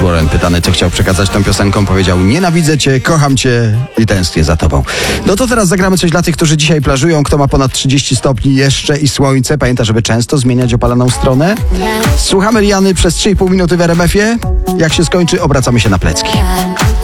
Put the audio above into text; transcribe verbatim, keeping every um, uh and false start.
Warren, pytany, co chciał przekazać tą piosenką, powiedział: nienawidzę cię, kocham cię i tęsknię za tobą. No to teraz zagramy coś dla tych, którzy dzisiaj plażują. Kto ma ponad trzydzieści stopni jeszcze i słońce, pamięta, żeby często zmieniać opalaną stronę. Słuchamy Riany przez trzy i pół minuty w R M F ie. Jak się skończy, obracamy się na plecki.